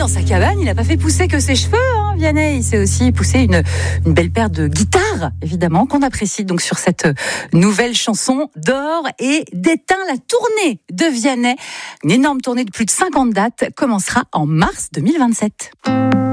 dans sa cabane, il n'a pas fait pousser que ses cheveux, hein, Vianney. Il s'est aussi poussé une belle paire de guitares, évidemment, qu'on apprécie donc sur cette nouvelle chanson d'or et d'éteint. La tournée de Vianney, une énorme tournée de plus de 50 dates, commencera en mars 2027.